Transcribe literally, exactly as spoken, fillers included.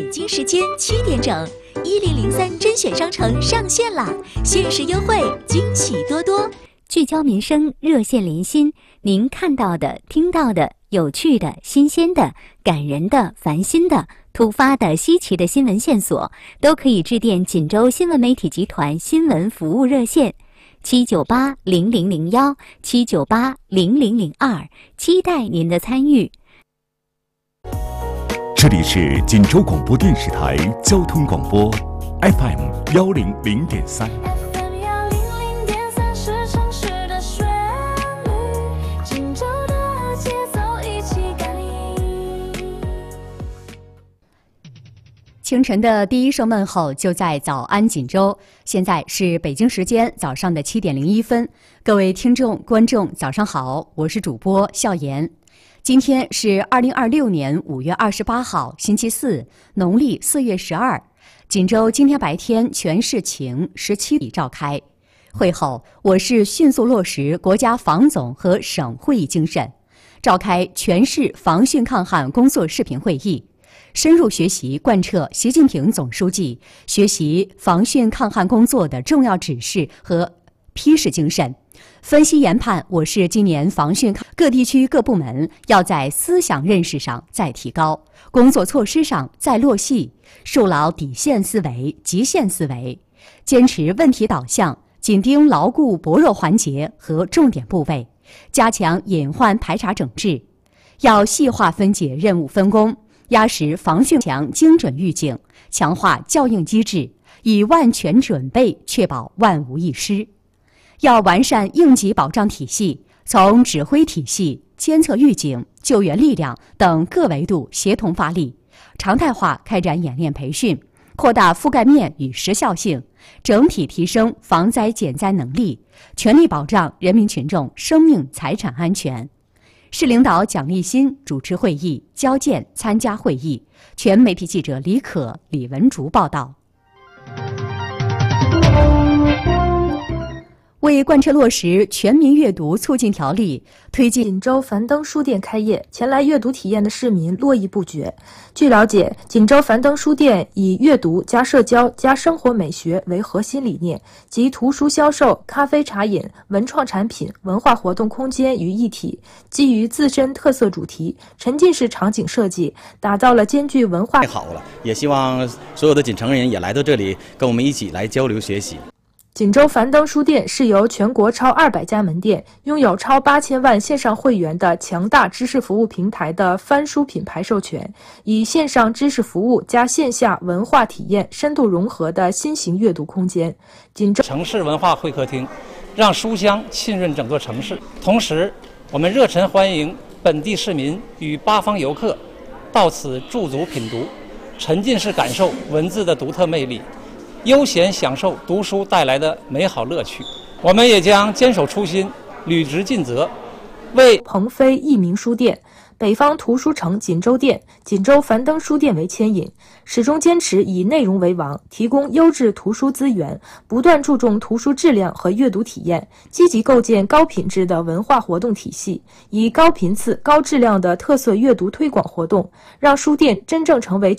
京时间七点整，一零零三甄选商城上线啦！限时优惠，惊喜多多。聚焦民生，热线连心，您看到的、听到的、有趣的、新鲜的、感人的、烦心的、突发的、稀奇的新闻线索，都可以致电锦州新闻媒体集团新闻服务热线七九八零零零幺七九八零零零二，期待您的参与。 这里是锦州广播电视台交通广播 F M 幺零零点三。 清晨的第一声问候就在早安锦州，现在是北京时间早上的七点零一分。各位听众、观众，早上好，我是主播笑言。今天是二零二六年五月二十八号，星期四，农历四月十二。锦州今天白天全市晴，十七里召开。会后，我市迅速落实国家防总和省会议精神，召开全市防汛抗旱工作视频会议。深入学习贯彻习近平总书记学习防汛抗旱工作的重要指示和批示精神，分析研判我市今年防汛各地区各部门要在思想认识上再提高，工作措施上再落细，树牢底线思维、极限思维，坚持问题导向，紧盯牢固薄弱环节和重点部位，加强隐患排查整治，要细化分解任务分工，压实防汛强精准预警，强化校应机制，以万全准备确保万无一失。要完善应急保障体系，从指挥体系、监测预警、救援力量等各维度协同发力，常态化开展演练培训，扩大覆盖面与时效性，整体提升防灾减灾能力，全力保障人民群众生命财产安全。市领导蒋立新主持会议，焦健参加会议。全媒体记者李可、李文竹报道。为贯彻落实全民阅读促进条例，推进锦州樊登书店开业，前来阅读体验的市民络绎不绝。据了解，锦州樊登书店以阅读加社交加生活美学为核心理念，集图书销售、咖啡茶饮、文创产品、文化活动空间于一体，基于自身特色主题，沉浸式场景设计，打造了兼具文化。 太好了，也希望所有的锦城人也来到这里，跟我们一起来交流学习。 锦州樊登书店是由全国超二百家门店、拥有超八千万线上会员的强大知识服务平台的翻书品牌授权，以线上知识服务加线下文化体验深度融合的新型阅读空间。锦州城市文化会客厅，让书香浸润整个城市。同时，我们热忱欢迎本地市民与八方游客到此驻足品读，沉浸式感受文字的独特魅力，悠闲享受读书带来的美好乐趣。我们也将坚守初心，履职尽责，为鹏飞益民书店、北方图书城锦州店、锦州樊登书店为牵引，始终坚持以内容为王，提供优质图书资源，不断注重图书质量和阅读体验，积极构建高品质的文化活动体系，以高频次、高质量的特色阅读推广活动，让书店真正成为